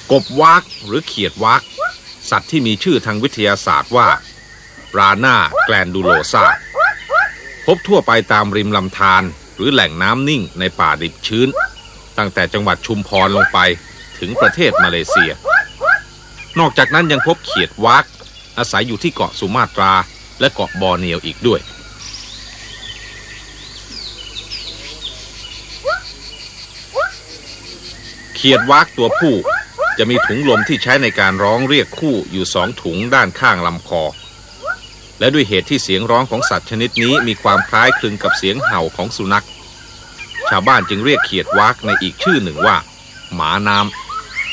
กบวากหรือเขียดวากสัตว์ที่มีชื่อทางวิทยาศาสตร์ว่าราน่าแกลนดูโลซาพบทั่วไปตามริมลำธารหรือแหล่งน้ำนิ่งในป่าดิบชื้นตั้งแต่จังหวัดชุมพรลงไปถึงประเทศมาเลเซียนอกจากนั้นยังพบเขียดวากอาศัยอยู่ที่เกาะสุมาตราและเกาะบอร์เนียวอีกด้วยเขียดวากตัวผู้จะมีถุงลมที่ใช้ในการร้องเรียกคู่อยู่2 ถุงด้านข้างลำคอและด้วยเหตุที่เสียงร้องของสัตว์ชนิดนี้มีความคล้ายคลึงกับเสียงเห่าของสุนัขชาวบ้านจึงเรียกเขียดวากในอีกชื่อหนึ่งว่าหมาน้ำ